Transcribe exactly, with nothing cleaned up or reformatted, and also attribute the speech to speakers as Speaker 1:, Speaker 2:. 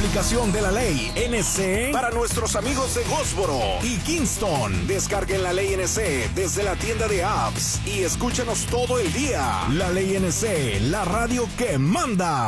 Speaker 1: aplicación de La Ley N C para nuestros amigos de Goldsboro y Kingston. Descarguen La Ley N C desde la tienda de apps y escúchanos todo el día. La Ley N C, la radio que manda.